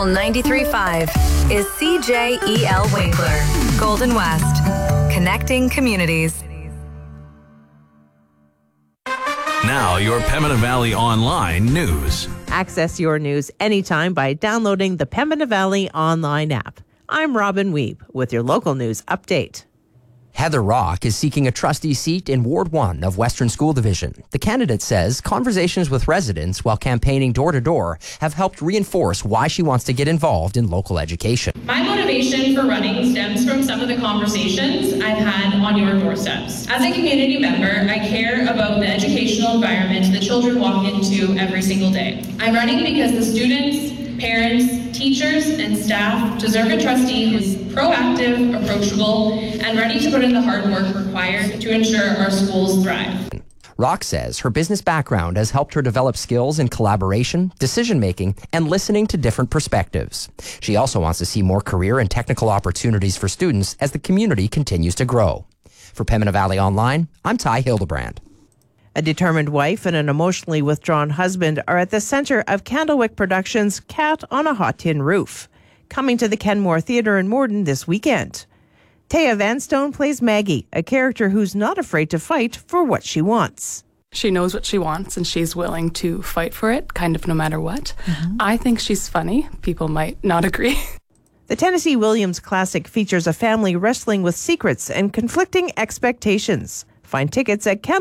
Soul 93.5 is CJEL Winkler, Golden West, connecting communities. Now, your Pembina Valley Online news. Access your news anytime by downloading the Pembina Valley Online app. I'm Robin Weeb with your local news update. Heather Rock is seeking a trustee seat in Ward 1 of Western School Division. The candidate says conversations with residents while campaigning door-to-door have helped reinforce why she wants to get involved in local education. My motivation for running stems from some of the conversations I've had on your doorsteps. As a community member, I care about the educational environment the children walk into every single day. I'm running because the students, parents, teachers, and staff deserve a trustee who is proactive, approachable, and ready to put in the hard work required to ensure our schools thrive. Rock says her business background has helped her develop skills in collaboration, decision-making, and listening to different perspectives. She also wants to see more career and technical opportunities for students as the community continues to grow. For Pembina Valley Online, I'm Ty Hildebrand. A determined wife and an emotionally withdrawn husband are at the centre of Candlewick Productions' Cat on a Hot Tin Roof, coming to the Kenmore Theatre in Morden this weekend. Taya Vanstone plays Maggie, a character who's not afraid to fight for what she wants. She knows what she wants and she's willing to fight for it, kind of no matter what. I think she's funny. People might not agree. The Tennessee Williams classic features a family wrestling with secrets and conflicting expectations. Find tickets at